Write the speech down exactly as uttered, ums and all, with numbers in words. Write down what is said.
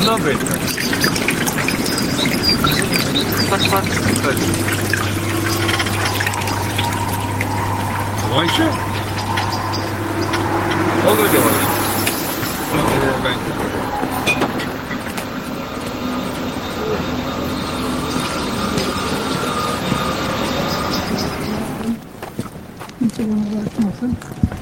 dobry. Tak, tak, tak. Słuchajcie? Mogę działać. Nie będzie. Niczego nie ma.